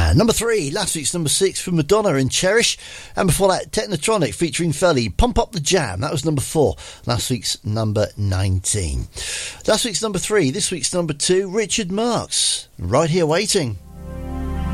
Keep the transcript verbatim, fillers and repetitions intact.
Uh, number three, last week's number six from Madonna in Cherish. And before that, Technotronic featuring Felly, Pump Up the Jam. That was number four. Last week's number nineteen. Last week's number three, this week's number two, Richard Marx. Right Here Waiting.